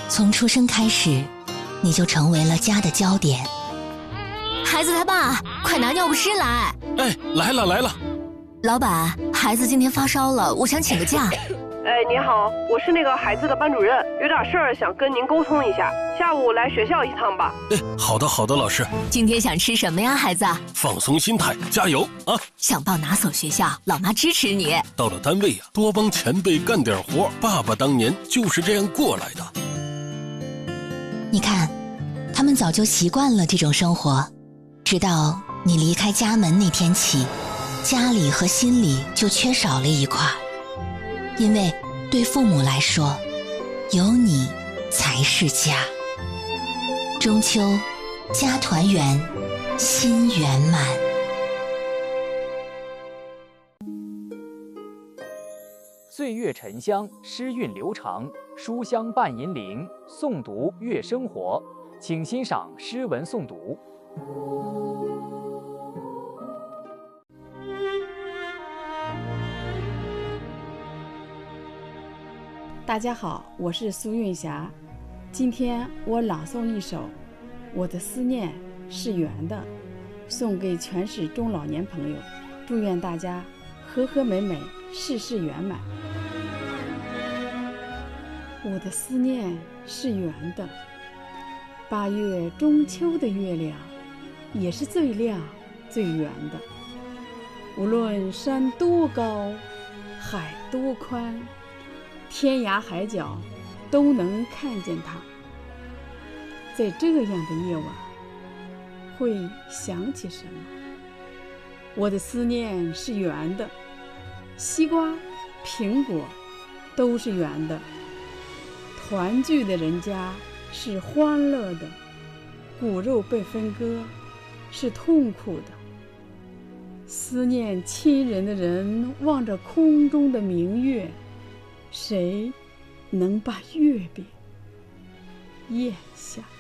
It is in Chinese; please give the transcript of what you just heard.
从出生开始，你就成为了家的焦点。 孩子他爸，快拿尿不湿来！ 哎，来了来了。 老板，孩子今天发烧了，我想请个假。 哎，你好，我是那个孩子的班主任，有点事儿想跟您沟通一下，下午来学校一趟吧。 哎，好的好的，老师。 今天想吃什么呀，孩子？ 放松心态，加油啊！ 想报哪所学校，老妈支持你。 到了单位啊，多帮前辈干点活，爸爸当年就是这样过来的。 你看，他们早就习惯了这种生活，直到你离开家门那天起，家里和心里就缺少了一块。因为对父母来说，有你才是家。中秋，家团圆，心圆满。 岁月沉香，诗韵流长，书香伴银铃，诵读悦生活。请欣赏诗文诵读。 大家好，我是苏韵霞。今天我朗诵一首《我的思念是圆的》，送给全市中老年朋友，祝愿大家和和美美，事事圆满。我的思念是圆的，8月中秋的月亮也是最亮最圆的。无论山多高，海多宽，天涯海角都能看见它。在这样的夜晚，会想起什么？我的思念是圆的，西瓜、苹果都是圆的。团聚的人家是欢乐的，骨肉被分割是痛苦的。思念亲人的人望着空中的明月，谁能把月饼咽下？